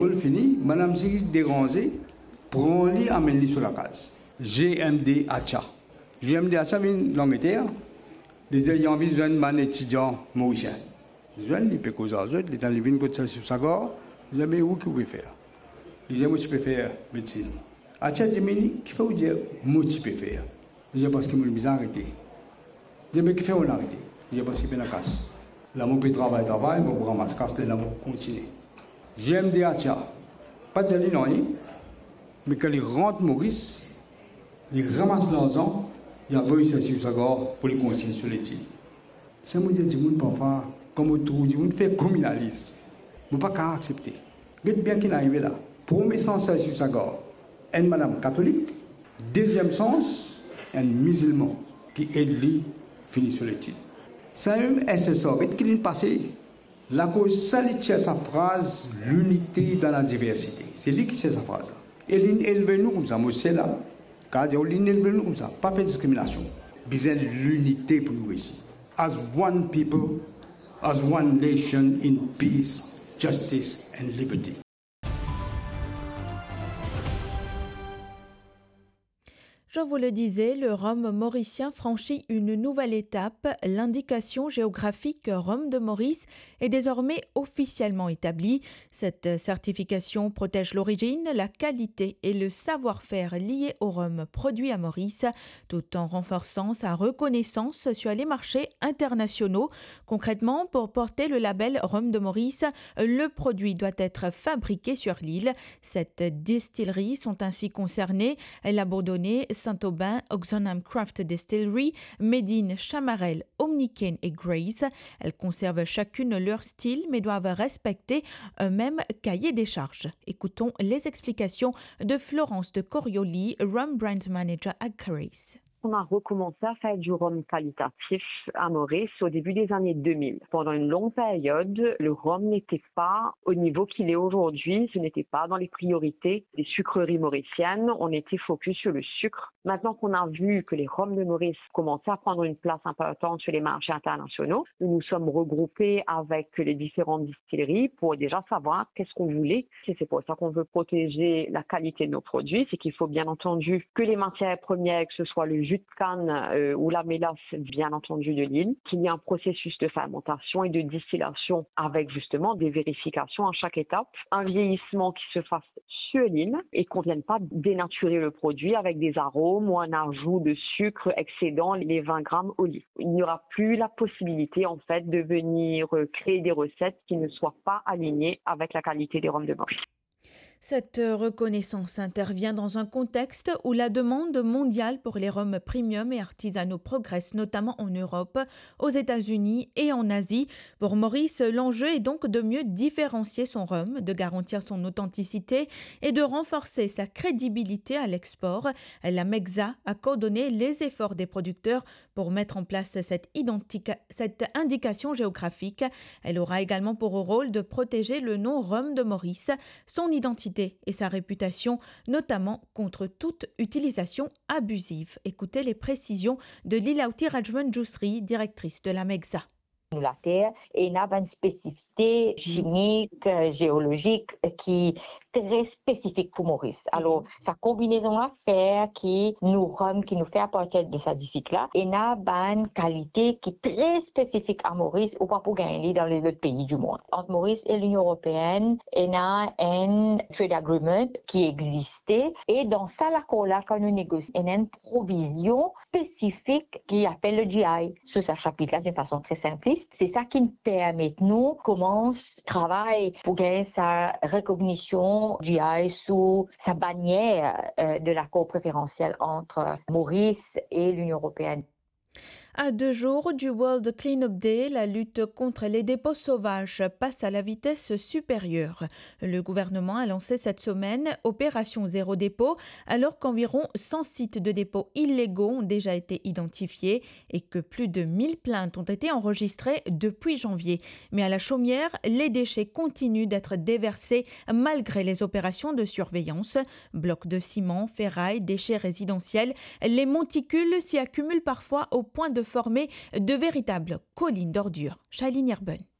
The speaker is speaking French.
Pour le fini, Madame Siris dérangée, prend-lui, amène-lui sur la case. GMD Acha. GMD Acha, une langue terre. Il y a envie de un étudiant mauricien. Il peut causer à eux, il est dans les vignes pour ça sur sa gorge. Il dit, où que vous pouvez faire? Il dit, moi, je peux faire médecine. Acha, je me dis, qu'il faut dire, moi, je peux faire. Il dit, parce que je me arrêté. Il dit, mais qu'il fait, on arrêté. Il dit, parce qu'il fait la casse. Là, mon peut travailler, mon pour ramasser casse, là, mon continuer. GMD Acha. Pas de non, mais quand il rentre Maurice, il ramasse l'argent, il a envoyé ça sur sa gorge pour le continuer sur l'étude. Ça me dit, du monde parfois, comme autour, du monde fait communaliste. Je ne peux pas accepter. Regarde bien qu'il arrive là. Premier sens, c'est sur sa gorge. Un madame catholique. Deuxième sens, un musulman qui aide lui finit sur l'étude. Ça même SSO, regarde qu'il est passé. La cause, ça lui tient sa phrase, l'unité dans la diversité. C'est lui qui tient sa phrase. Et il élève nous comme ça, moi c'est là. Car il élève nous comme ça, pas faire de discrimination. Besoin de l'unité pour nous ici. As one people, as one nation in peace, justice and liberty. Je vous le disais, le rhum mauricien franchit une nouvelle étape. L'indication géographique rhum de Maurice est désormais officiellement établie. Cette certification protège l'origine, la qualité et le savoir-faire liés au rhum produit à Maurice, tout en renforçant sa reconnaissance sur les marchés internationaux. Concrètement, pour porter le label rhum de Maurice, le produit doit être fabriqué sur l'île. Sept distilleries sont ainsi concernées: la Bourdonnais, Saint-Aubin, Oxenham Craft Distillery, Médine, Chamarel, Omniken et Grace. Elles conservent chacune leur style mais doivent respecter un même cahier des charges. Écoutons les explications de Florence de Corioli, Rum Brand Manager à Grace. On a recommencé à faire du rhum qualitatif à Maurice au début des années 2000. Pendant une longue période, le rhum n'était pas au niveau qu'il est aujourd'hui. Ce n'était pas dans les priorités des sucreries mauriciennes. On était focus sur le sucre. Maintenant qu'on a vu que les rhums de Maurice commençaient à prendre une place importante sur les marchés internationaux, nous nous sommes regroupés avec les différentes distilleries pour déjà savoir qu'est-ce qu'on voulait. C'est pour ça qu'on veut protéger la qualité de nos produits. C'est qu'il faut bien entendu que les matières premières, que ce soit le jus de canne ou la mélasse, bien entendu de l'île, qu'il y ait un processus de fermentation et de distillation avec justement des vérifications à chaque étape, un vieillissement qui se fasse sur l'île et qu'on ne vienne pas dénaturer le produit avec des arômes ou un ajout de sucre excédant les 20 grammes au litre. Il n'y aura plus la possibilité en fait de venir créer des recettes qui ne soient pas alignées avec la qualité des rhums de Maurice. Cette reconnaissance intervient dans un contexte où la demande mondiale pour les rhums premium et artisanaux progresse, notamment en Europe, aux États-Unis et en Asie. Pour Maurice, l'enjeu est donc de mieux différencier son rhum, de garantir son authenticité et de renforcer sa crédibilité à l'export. La MEXA a coordonné les efforts des producteurs pour mettre en place cette indication géographique. Elle aura également pour rôle de protéger le nom rhum de Maurice, son identité et sa réputation, notamment contre toute utilisation abusive. Écoutez les précisions de Lilauti Rajman Jousri, directrice de la MEXA. La terre et il y a une spécificité chimique, géologique qui est très spécifique pour Maurice. Alors, sa combinaison à faire qui nous fait à partir de sa discipline-là, et il y a une qualité qui est très spécifique à Maurice ou pas pour gagner dans les autres pays du monde. Entre Maurice et l'Union européenne, il y a un trade agreement qui existait et dans ça, l'accord-là, quand nous négocions, il y a une provision spécifique qui appelle le GI sur ce chapitre-là d'une façon très simpliste. C'est ça qui nous permet, nous, commence travail pour gagner sa recognition GI sous sa bannière de l'accord préférentiel entre Maurice et l'Union européenne. À 2 jours du World Cleanup Day, la lutte contre les dépôts sauvages passe à la vitesse supérieure. Le gouvernement a lancé cette semaine Opération Zéro Dépôt, alors qu'environ 100 sites de dépôts illégaux ont déjà été identifiés et que plus de 1000 plaintes ont été enregistrées depuis janvier. Mais à la Chaumière, les déchets continuent d'être déversés malgré les opérations de surveillance. Blocs de ciment, ferraille, déchets résidentiels, les monticules s'y accumulent parfois au point de former de véritables collines d'ordures. Shailene Yerben.